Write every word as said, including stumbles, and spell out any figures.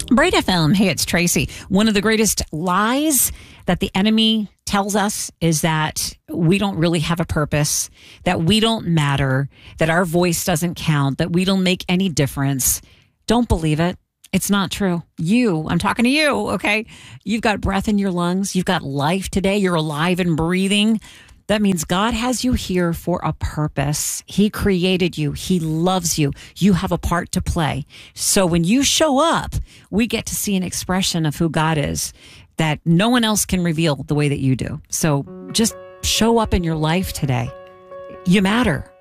Brain F M. Hey, it's Tracy. One of the greatest lies that the enemy tells us is that we don't really have a purpose, that we don't matter, that our voice doesn't count, that we don't make any difference. Don't believe it. It's not true. You, I'm talking to you, okay? You've got breath in your lungs. You've got life today. You're alive and breathing. That means God has you here for a purpose. He created you. He loves you. You have a part to play. So when you show up, we get to see an expression of who God is that no one else can reveal the way that you do. So just show up in your life today. You matter.